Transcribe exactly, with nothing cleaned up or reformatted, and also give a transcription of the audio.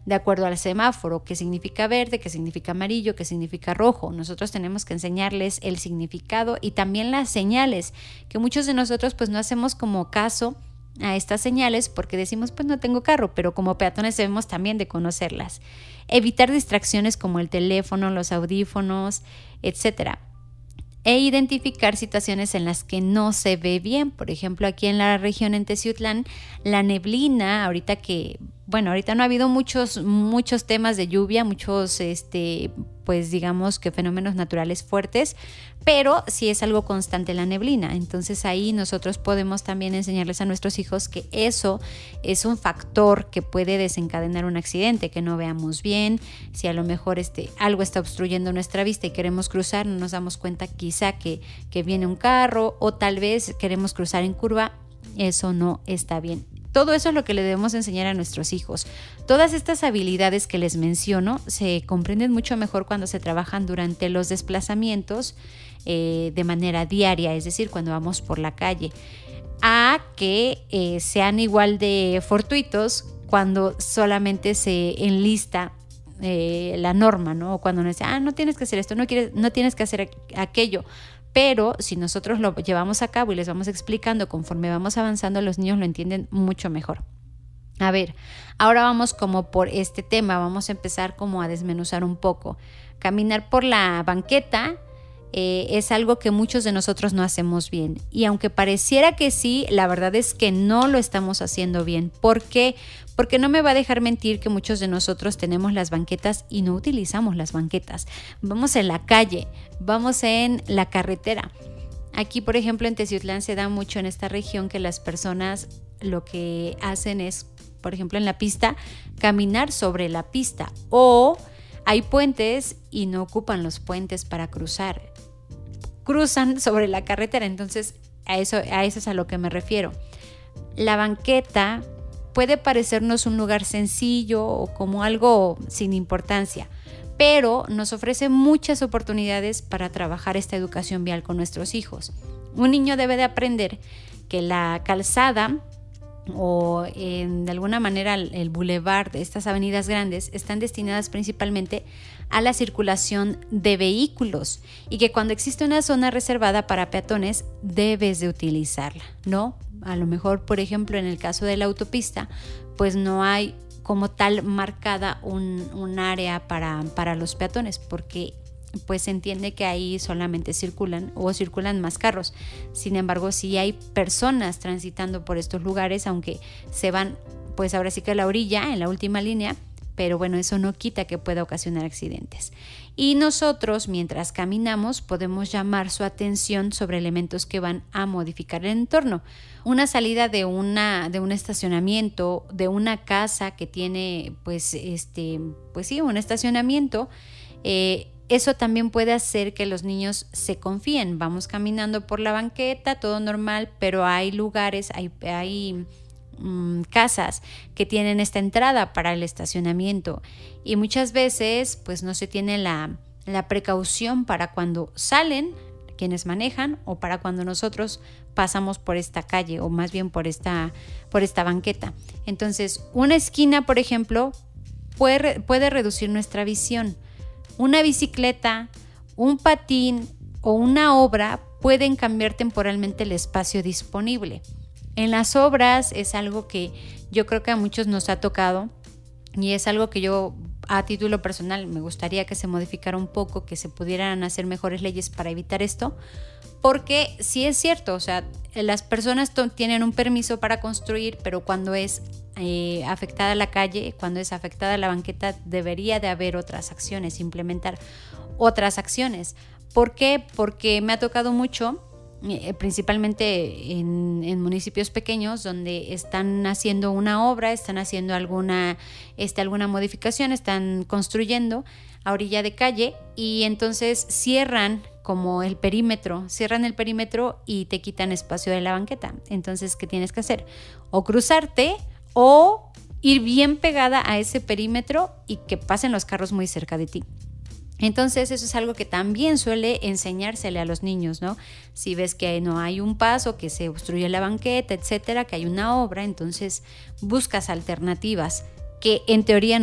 de acuerdo al semáforo, qué significa verde, qué significa amarillo, qué significa rojo. Nosotros tenemos que enseñarles el significado y también las señales, que muchos de nosotros pues no hacemos como caso a estas señales porque decimos pues no tengo carro, pero como peatones debemos también de conocerlas. Evitar distracciones como el teléfono, los audífonos, etcétera. E identificar situaciones en las que no se ve bien. Por ejemplo, aquí en la región en Teciutlán, la neblina, ahorita que, bueno, ahorita no ha habido muchos, muchos temas de lluvia, muchos, este, pues digamos que fenómenos naturales fuertes, pero sí es algo constante la neblina. Entonces ahí nosotros podemos también enseñarles a nuestros hijos que eso es un factor que puede desencadenar un accidente, que no veamos bien, si a lo mejor este, algo está obstruyendo nuestra vista y queremos cruzar, no nos damos cuenta quizá que, que viene un carro o tal vez queremos cruzar en curva, eso no está bien. Todo eso es lo que le debemos enseñar a nuestros hijos. Todas estas habilidades que les menciono se comprenden mucho mejor cuando se trabajan durante los desplazamientos eh, de manera diaria, es decir, cuando vamos por la calle, a que eh, sean igual de fortuitos cuando solamente se enlista eh, la norma, ¿no? O cuando nos dice, ah, no tienes que hacer esto, no, quieres, no tienes que hacer aquello. Pero si nosotros lo llevamos a cabo y les vamos explicando conforme vamos avanzando, los niños lo entienden mucho mejor. A ver, ahora vamos como por este tema, vamos a empezar como a desmenuzar un poco. Caminar por la banqueta eh, es algo que muchos de nosotros no hacemos bien. Y aunque pareciera que sí, la verdad es que no lo estamos haciendo bien. ¿Por qué? Porque no me va a dejar mentir que muchos de nosotros tenemos las banquetas y no utilizamos las banquetas. Vamos en la calle, vamos en la carretera. Aquí, por ejemplo, en Teciutlán se da mucho en esta región que las personas lo que hacen es, por ejemplo, en la pista, caminar sobre la pista. O hay puentes y no ocupan los puentes para cruzar. Cruzan sobre la carretera, entonces a eso, a eso es a lo que me refiero. La banqueta puede parecernos un lugar sencillo o como algo sin importancia, pero nos ofrece muchas oportunidades para trabajar esta educación vial con nuestros hijos. Un niño debe de aprender que la calzada o en, de alguna manera el, el bulevar de estas avenidas grandes están destinadas principalmente a la circulación de vehículos y que cuando existe una zona reservada para peatones debes de utilizarla, ¿no? A lo mejor, por ejemplo, en el caso de la autopista, pues no hay como tal marcada un, un área para, para los peatones, porque pues se entiende que ahí solamente circulan o circulan más carros. Sin embargo, sí hay personas transitando por estos lugares, aunque se van pues ahora sí que a la orilla, en la última línea, pero bueno, eso no quita que pueda ocasionar accidentes. Y nosotros, mientras caminamos, podemos llamar su atención sobre elementos que van a modificar el entorno. Una salida de, una, de un estacionamiento, de una casa que tiene, pues, este, pues sí, un estacionamiento, eh, eso también puede hacer que los niños se confíen. Vamos caminando por la banqueta, todo normal, pero hay lugares, hay... hay casas que tienen esta entrada para el estacionamiento y muchas veces pues no se tiene la, la precaución para cuando salen quienes manejan o para cuando nosotros pasamos por esta calle o más bien por esta, por esta banqueta. Entonces, una esquina, por ejemplo, puede, puede reducir nuestra visión. Una bicicleta, un patín o una obra pueden cambiar temporalmente el espacio disponible. En las obras es algo que yo creo que a muchos nos ha tocado y es algo que yo a título personal me gustaría que se modificara un poco, que se pudieran hacer mejores leyes para evitar esto, porque sí es cierto, o sea, las personas t- tienen un permiso para construir, pero cuando es eh, afectada la calle, cuando es afectada la banqueta, debería de haber otras acciones, implementar otras acciones. ¿Por qué? Porque me ha tocado mucho, principalmente en, en municipios pequeños donde están haciendo una obra, están haciendo alguna, este, alguna modificación, están construyendo a orilla de calle y entonces cierran como el perímetro, cierran el perímetro y te quitan espacio de la banqueta. Entonces, ¿qué tienes que hacer? O cruzarte o ir bien pegada a ese perímetro y que pasen los carros muy cerca de ti. Entonces eso es algo que también suele enseñársele a los niños, ¿no? Si ves que no hay un paso, que se obstruye la banqueta, etcétera, que hay una obra, entonces buscas alternativas que en teoría